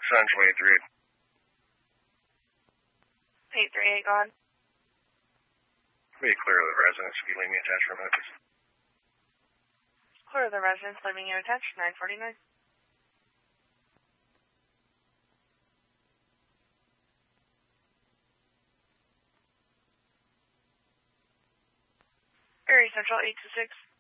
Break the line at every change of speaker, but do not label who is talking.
Central 838.
838 gone.
Be clear of the residence if you leave me attached for a minute, please.
Clear of the residence, leaving you attached, 949. Area Central 826.